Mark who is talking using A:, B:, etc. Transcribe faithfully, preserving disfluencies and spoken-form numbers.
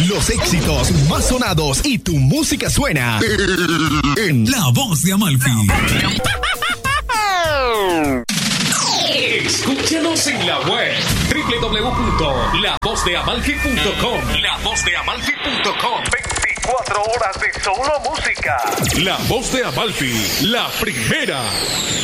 A: Los éxitos más sonados y tu música suena en La Voz de Amalfi.
B: Escúchanos en la web doble u doble u doble u punto la voz de amalfi punto com. la voz de amalfi punto com.
C: veinticuatro horas de solo música.
B: La Voz de Amalfi, la primera.